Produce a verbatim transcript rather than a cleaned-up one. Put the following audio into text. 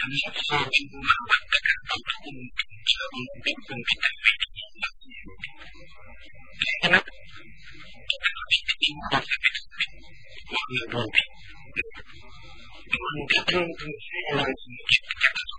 Karena minggu malam dengan Allah untuk memimpin kita hidup. Kenapa? Kita lebih ingin merasa hidup. Warna dua. Kemudian orang kita